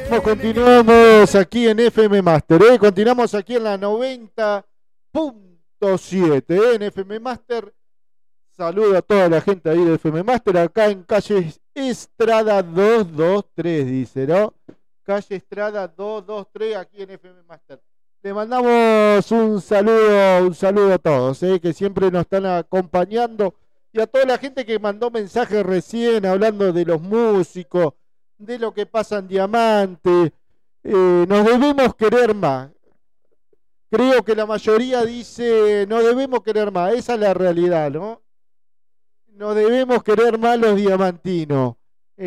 Continuamos aquí en FM Master, continuamos aquí en la 90.7, en FM Master. Saludo a toda la gente ahí de FM Master, acá en calle Estrada 223, dice, ¿no? Calle Estrada 223, aquí en FM Master. Le mandamos un saludo a todos, que siempre nos están acompañando, y a toda la gente que mandó mensajes recién hablando de los músicos, de lo que pasa en Diamante. Nos debemos querer más. Creo que la mayoría dice, no debemos querer más. Esa es la realidad, ¿no? No debemos querer más los diamantinos.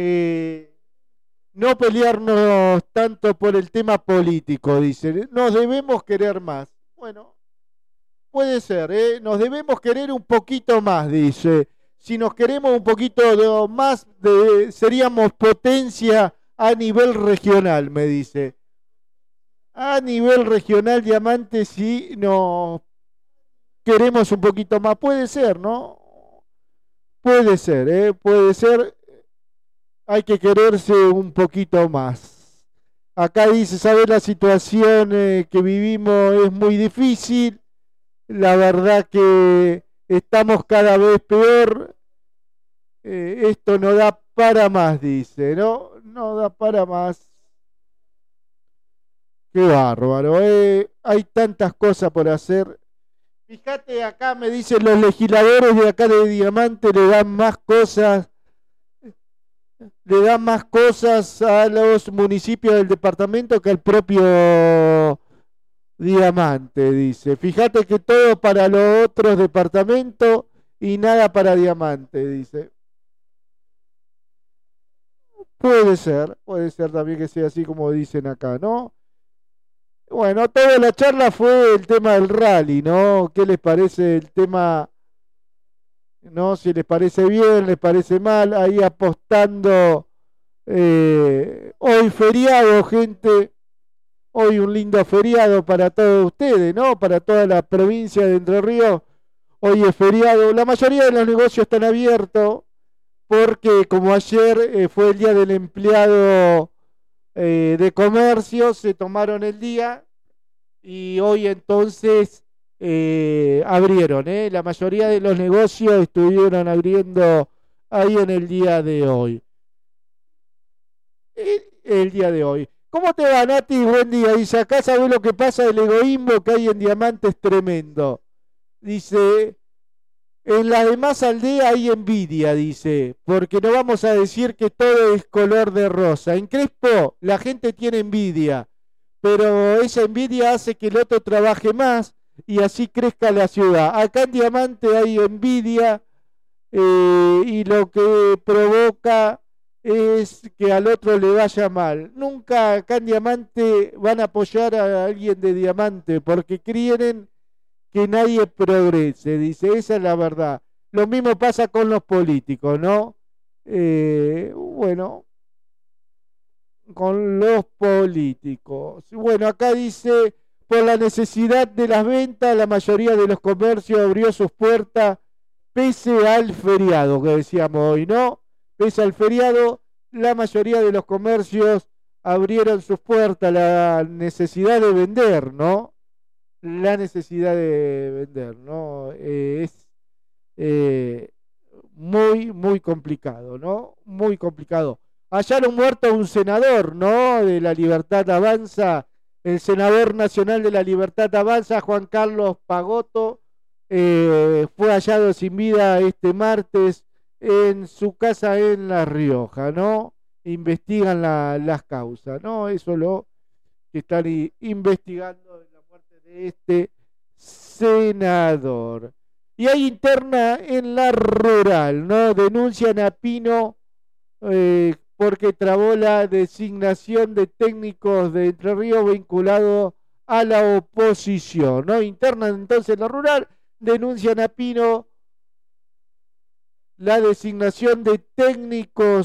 No pelearnos tanto por el tema político, dice. Nos debemos querer más. Bueno, puede ser, nos debemos querer un poquito más, dice. Si nos queremos un poquito más, seríamos potencia a nivel regional, me dice. A nivel regional, Diamante, si nos queremos un poquito más. Puede ser, ¿no? Puede ser, puede ser. Hay que quererse un poquito más. Acá dice, ¿sabes? La situación que vivimos es muy difícil. La verdad que estamos cada vez peor. Esto no da para más, dice, ¿no? No da para más. Qué bárbaro, hay tantas cosas por hacer. Fíjate, acá me dicen los legisladores de acá de Diamante le dan más cosas a los municipios del departamento que al propio Diamante, dice. Fíjate que todo para los otros departamentos y nada para Diamante, dice. Puede ser también que sea así como dicen acá, ¿no? Bueno, toda la charla fue el tema del rally, ¿no? ¿Qué les parece el tema? ¿No? Si les parece bien, les parece mal, ahí apostando. Hoy feriado, gente. Hoy un lindo feriado para todos ustedes, ¿no? Para toda la provincia de Entre Ríos. Hoy es feriado. La mayoría de los negocios están abiertos porque como ayer fue el día del empleado de comercio, se tomaron el día y hoy entonces abrieron. La mayoría de los negocios estuvieron abriendo ahí en el día de hoy. El día de hoy. ¿Cómo te va, Nati? Buen día. Dice, acá sabés lo que pasa, el egoísmo que hay en Diamante es tremendo. Dice, en las demás aldeas hay envidia, dice, porque no vamos a decir que todo es color de rosa. En Crespo la gente tiene envidia, pero esa envidia hace que el otro trabaje más y así crezca la ciudad. Acá en Diamante hay envidia y lo que provoca es que al otro le vaya mal. Nunca acá en Diamante van a apoyar a alguien de Diamante porque creen que nadie progrese, dice, esa es la verdad. Lo mismo pasa con los políticos, ¿no? Bueno, con los políticos. Bueno, acá dice, por la necesidad de las ventas, la mayoría de los comercios abrió sus puertas pese al feriado, que decíamos hoy, ¿no? Pese al feriado, la mayoría de los comercios abrieron sus puertas, la necesidad de vender, ¿no? La necesidad de vender, ¿no? Es muy complicado, ¿no? Muy complicado. Hallaron muerto a un senador, ¿no? De la Libertad Avanza, el senador nacional de la Libertad Avanza, Juan Carlos Pagotto, fue hallado sin vida este martes en su casa en La Rioja, ¿no? Investigan las causas, ¿no? Eso es lo que están investigando la muerte de este senador. Y hay interna en La Rural, ¿no? Denuncian a Pino porque trabó la designación de técnicos de Entre Ríos vinculado a la oposición, ¿no? Interna entonces en La Rural, denuncian a Pino la designación de técnicos